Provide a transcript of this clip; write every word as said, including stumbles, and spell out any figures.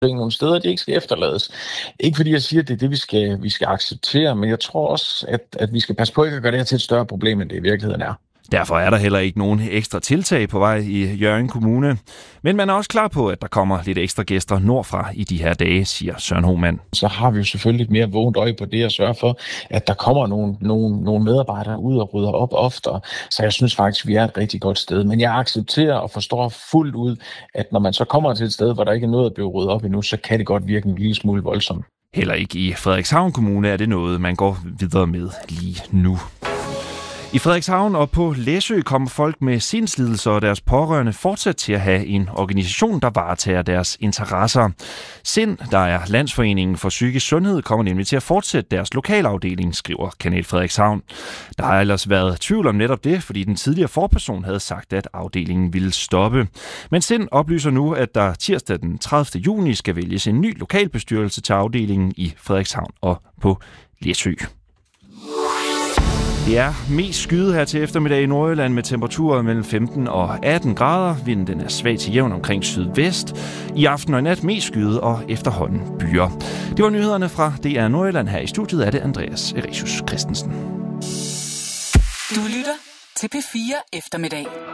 nogle steder, de ikke skal efterlades. Ikke fordi jeg siger, at det er det, vi skal, vi skal acceptere, men jeg tror også, at, at vi skal passe på ikke at gøre det her til et større problem, end det i virkeligheden er. Derfor er der heller ikke nogen ekstra tiltag på vej i Hjørring Kommune. Men man er også klar på, at der kommer lidt ekstra gæster nordfra i de her dage, siger Søren Hohmann. Så har vi jo selvfølgelig et mere vågent øje på det og sørge for, at der kommer nogle, nogle, nogle medarbejdere ud og rydder op oftere. Så jeg synes faktisk, vi er et rigtig godt sted. Men jeg accepterer og forstår fuldt ud, at når man så kommer til et sted, hvor der ikke er noget at blive ryddet op endnu, så kan det godt virke en lille smule voldsomt. Heller ikke i Frederikshavn Kommune er det noget, man går videre med lige nu. I Frederikshavn og på Læsø kommer folk med sindslidelser og deres pårørende fortsat til at have en organisation, der varetager deres interesser. Sind, der er Landsforeningen for Psykisk Sundhed, kommer nemlig til at fortsætte deres lokalafdeling, skriver Kanal Frederikshavn. Der har ellers været tvivl om netop det, fordi den tidligere forperson havde sagt, at afdelingen ville stoppe. Men Sind oplyser nu, at der tirsdag den tredivte juni skal vælges en ny lokalbestyrelse til afdelingen i Frederikshavn og på Læsø. Det er mest skyet her til eftermiddag i Nordjylland med temperaturer mellem femten og atten grader. Vinden den er svag til jævn omkring sydvest. I aften og i nat mest skyet og efterhånden byer. Det var nyhederne fra D R Nordjylland. Her i studiet er det Andreas Ericius Christensen. Du lytter til P fire Eftermiddag.